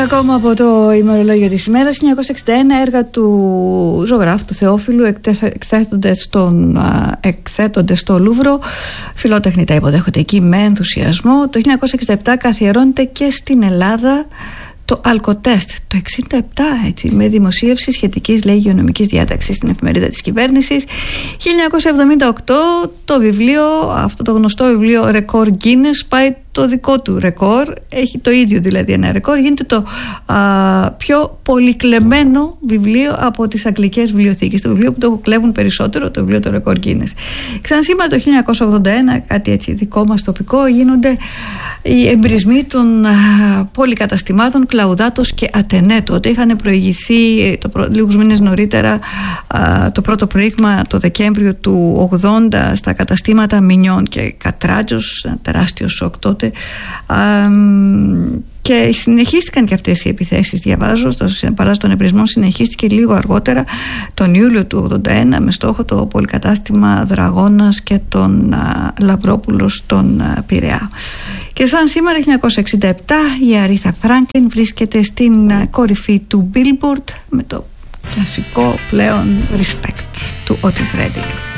ακόμα από το ημερολόγιο της ημέρας. 1961 έργα του ζωγράφου του Θεόφιλου εκθέτονται στο Λούβρο. Φιλότεχνοι τα υποδέχονται εκεί με ενθουσιασμό. Το 1967 καθιερώνεται και στην Ελλάδα το Αλκοτέστ το 1967, έτσι, με δημοσίευση σχετικής, λέει, υγειονομικής διάταξης στην εφημερίδα της κυβέρνησης. 1978 το βιβλίο, αυτό το γνωστό βιβλίο Ρεκόρ Guinness, πάει το δικό του ρεκόρ, έχει το ίδιο δηλαδή ένα ρεκόρ, γίνεται το πιο πολυκλεμμένο βιβλίο από τις αγγλικές βιβλιοθήκες, το βιβλίο που το κλέβουν περισσότερο, το βιβλίο το Ρεκόρ Guinness. Ξανασήμερα το 1981, κάτι έτσι δικό μας τοπικό, γίνονται οι εμπρισμοί των πολυκαταστημάτων Κλαουδάτος και Ατενέ. Τότε είχαν προηγηθεί λίγους μήνες νωρίτερα το πρώτο προήγμα το Δεκέμβριο του 80 στα καταστήματα Μινιών και Κατράτζος, ένα τεράστιο σοκ τότε. Και συνεχίστηκαν και αυτές οι επιθέσεις, διαβάζω, παρά των εμπρισμών συνεχίστηκε λίγο αργότερα τον Ιούλιο του 81 με στόχο το πολυκατάστημα Δραγώνας και τον Λαμπρόπουλος στον Πειραιά. Και σαν σήμερα 1967 η Αρίθα Φράγκλιν βρίσκεται στην κορυφή του Billboard με το κλασικό πλέον Respect του Otis Redding.